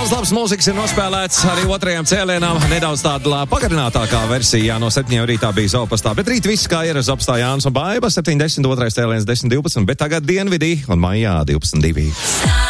Daudz labas mūzikas ir nospēlēts arī otrajam cēlienam. Nedaudz tāda pagarinātākā versijā no 7 rītā bija Zopastā. Bet rīt viss kā ir Zopastā Jānis un Baiba. 72. cēliens 10.12. Bet tagad Dienvidī un maijā 12.2.